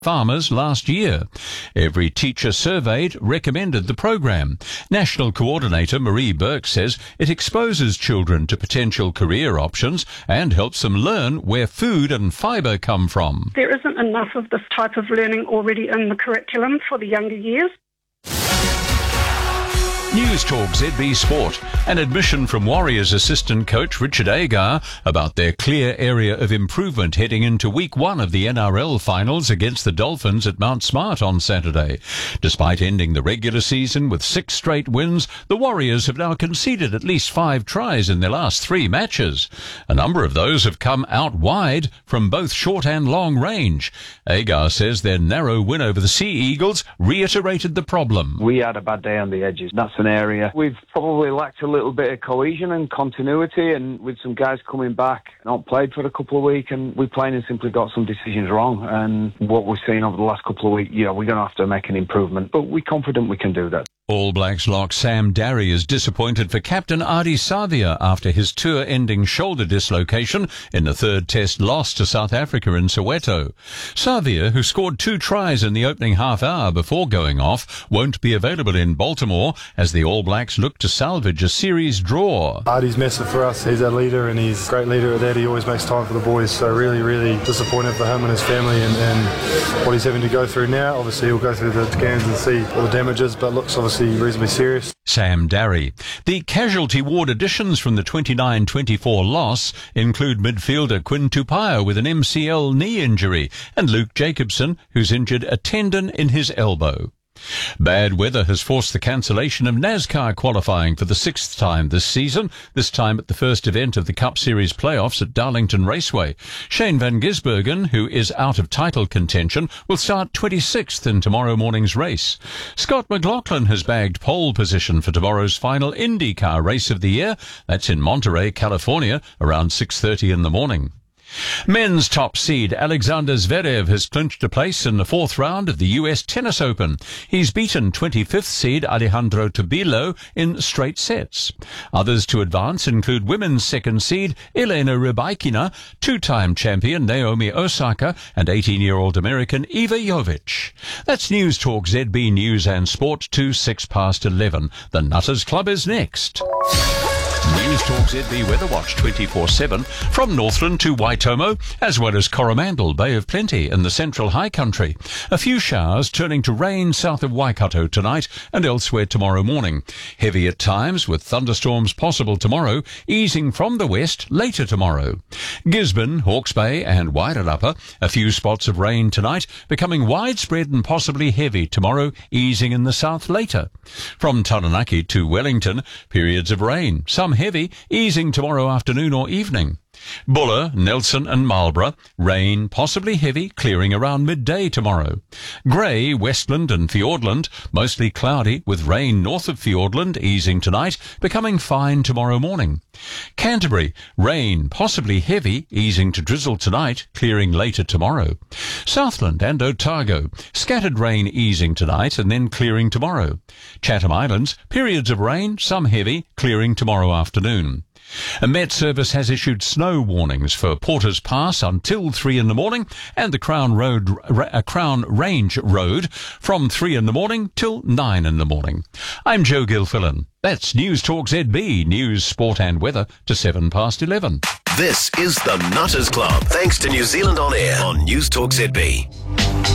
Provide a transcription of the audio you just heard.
farmers last year. Every teacher surveyed recommended the program. National Coordinator Marie Burke says it exposes children to potential career options and helps them learn where food and fibre come from. There isn't enough of this type of learning already in the curriculum for the younger years. News Talk ZB Sport. An admission from Warriors assistant coach Richard Agar about their clear area of improvement heading into week 1 of the NRL finals against the Dolphins at Mount Smart on Saturday. Despite ending the regular season with 6 straight wins, the Warriors have now conceded at least 5 tries in their last 3 matches. A number of those have come out wide from both short and long range. Agar says their narrow win over the Sea Eagles reiterated the problem. We had a bad day on the edges. That's an area we've probably lacked a little bit of cohesion and continuity, and with some guys coming back, not played for a couple of weeks, and we plain and simply got some decisions wrong. And what we've seen over the last couple of weeks, we're going to have to make an improvement, but we're confident we can do that. All Blacks lock Sam Darry is disappointed for captain Ardie Savia after his tour-ending shoulder dislocation in the 3rd Test loss to South Africa in Soweto. Savia, who scored 2 tries in the opening half hour before going off, won't be available in Baltimore as the All Blacks look to salvage a series draw. Ardie's massive for us. He's our leader, and he's a great leader at that. He always makes time for the boys, so really, really disappointed for him and his family and what he's having to go through now. Obviously, he'll go through the scans and see all the damages, but looks obviously reasonably serious. Sam Darry. The casualty ward additions from the 29-24 loss include midfielder Quinn Tupaia with an MCL knee injury and Luke Jacobson, who's injured a tendon in his elbow. Bad weather has forced the cancellation of NASCAR qualifying for the 6th time this season, this time at the first event of the Cup Series playoffs at Darlington Raceway. Shane van Gisbergen, who is out of title contention, will start 26th in tomorrow morning's race. Scott McLaughlin has bagged pole position for tomorrow's final IndyCar race of the year. That's in Monterey, California, around 6:30 in the morning. Men's top seed Alexander Zverev has clinched a place in the 4th round of the US Tennis Open. He's beaten 25th seed Alejandro Tabilo in straight sets. Others to advance include women's 2nd seed Elena Rybakina, 2-time champion Naomi Osaka, and 18-year-old American Iva Jovic. That's News Talk ZB News and Sport to 11:06. The Nutters Club is next. News Talk ZB Weather Watch 24/7 from Northland to Waitomo, as well as Coromandel, Bay of Plenty and the Central High Country. A few showers turning to rain south of Waikato tonight and elsewhere tomorrow morning. Heavy at times with thunderstorms possible tomorrow, easing from the west later tomorrow. Gisborne, Hawke's Bay and Wairarapa, a few spots of rain tonight, becoming widespread and possibly heavy tomorrow, easing in the south later. From Taranaki to Wellington, periods of rain, some heavy, easing tomorrow afternoon or evening. Buller, Nelson and Marlborough, rain, possibly heavy, clearing around midday tomorrow. Grey, Westland and Fiordland, mostly cloudy with rain north of Fiordland, easing tonight, becoming fine tomorrow morning. Canterbury, rain, possibly heavy, easing to drizzle tonight, clearing later tomorrow. Southland and Otago, scattered rain easing tonight and then clearing tomorrow. Chatham Islands, periods of rain, some heavy, clearing tomorrow afternoon. A Met Service has issued snow warnings for Porters Pass until 3 in the morning and the Crown Range Road from 3 in the morning till 9 in the morning. I'm Joe Gilfillan. That's News Talk ZB, news, sport and weather to 11:11. This is the Nutters Club, thanks to New Zealand On Air on News Talk ZB.